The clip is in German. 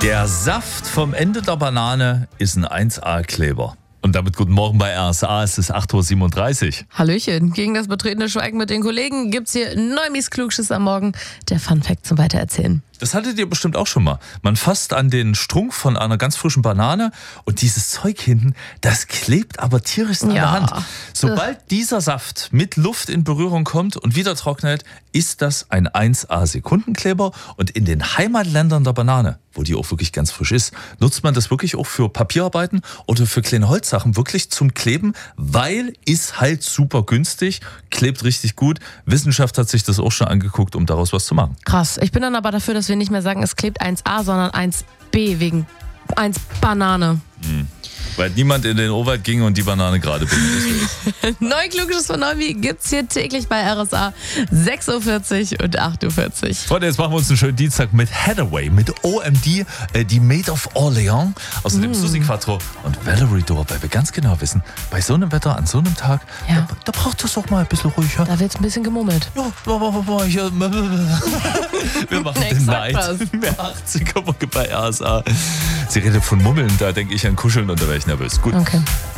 Der Saft vom Ende der Banane ist ein 1A-Kleber. Und damit guten Morgen bei RSA, es ist 8.37 Uhr. Hallöchen, gegen das betretene Schweigen mit den Kollegen gibt's hier Neumis Klugschiss am Morgen, der Funfact zum Weitererzählen. Das hattet ihr bestimmt auch schon mal. Man fasst an den Strunk von einer ganz frischen Banane und dieses Zeug hinten, das klebt aber tierisch an der Hand. Sobald dieser Saft mit Luft in Berührung kommt und wieder trocknet, ist das ein 1A-Sekundenkleber. Und in den Heimatländern der Banane, wo die auch wirklich ganz frisch ist, nutzt man das wirklich auch für Papierarbeiten oder für kleine Holzsachen wirklich zum Kleben, weil ist halt super günstig, klebt richtig gut. Wissenschaft hat sich das auch schon angeguckt, um daraus was zu machen. Krass, ich bin dann aber dafür, dass wir nicht mehr sagen, es klebt 1A, sondern 1B wegen 1 Banane. Weil niemand in den Urwald ging und die Banane gerade bindet. Neue Klugschiss von Neumi gibt's hier täglich bei RSA 6.40 Uhr und 8.40 Uhr. Freunde, jetzt machen wir uns einen schönen Dienstag mit Hathaway, mit OMD, die Maid of Orleans, außerdem Susi Quattro und Valerie Dore, weil wir ganz genau wissen, bei so einem Wetter, an so einem Tag, da braucht es auch mal ein bisschen ruhiger. Da wird's ein bisschen gemummelt. Ja, wir machen den Night. Mehr 80 bei RSA. Sie redet von Mummeln, da denke ich an Kuscheln und da wäre ich nervös. Gut. Okay.